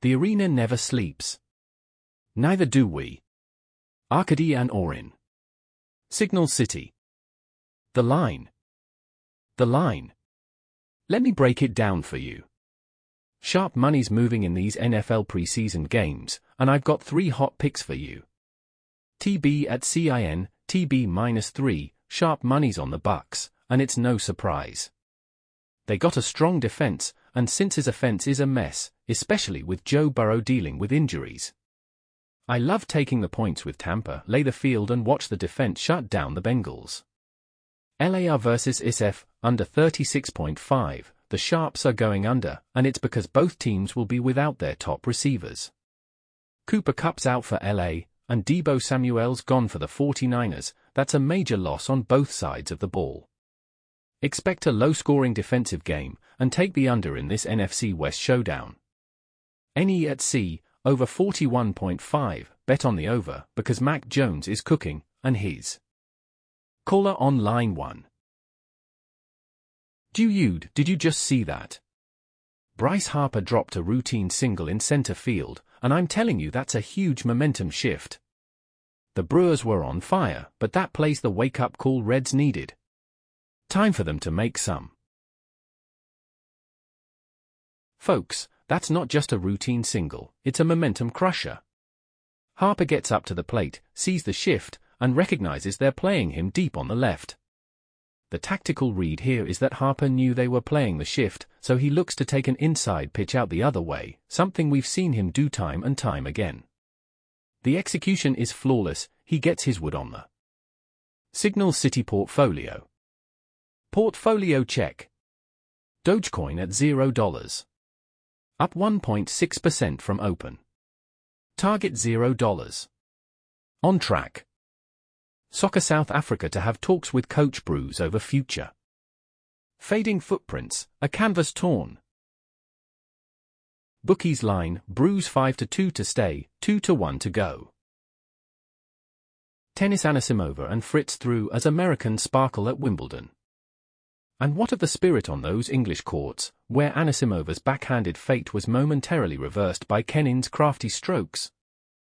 The arena never sleeps. Neither do we. Arcady and Orin. Signal City. The line. The line. Let me break it down for you. Sharp money's moving in these NFL preseason games, and I've got 3 hot picks for you. TB at CIN, TB -3, sharp money's on the Bucks, and it's no surprise. They got a strong defense, and since his offense is a mess, especially with Joe Burrow dealing with injuries. I love taking the points with Tampa, lay the field and watch the defense shut down the Bengals. LAR versus SF, under 36.5, the Sharps are going under, and it's because both teams will be without their top receivers. Cooper Kupp's out for LA, and Deebo Samuel's gone for the 49ers. That's a major loss on both sides of the ball. Expect a low-scoring defensive game, and take the under in this NFC West showdown. NE at C, over 41.5, bet on the over, because Mac Jones is cooking, and his. Caller on line 1. Dude, did you just see that? Bryce Harper dropped a routine single in center field, and I'm telling you that's a huge momentum shift. The Brewers were on fire, but that plays the wake-up call Reds needed. Time for them to make some. Folks, that's not just a routine single, it's a momentum crusher. Harper gets up to the plate, sees the shift, and recognizes they're playing him deep on the left. The tactical read here is that Harper knew they were playing the shift, so he looks to take an inside pitch out the other way, something we've seen him do time and time again. The execution is flawless, he gets his wood on the Signal City portfolio. Portfolio check. Dogecoin at $0. Up 1.6% from open. Target $0. On track. Soccer South Africa to have talks with Coach Bruce over future. Fading footprints, a canvas torn. Bookies line, Bruce 5-2 to stay, 2-1 to go. Tennis Anisimova and Fritz through as Americans sparkle at Wimbledon. And what of the spirit on those English courts, where Anisimova's backhanded fate was momentarily reversed by Kenin's crafty strokes?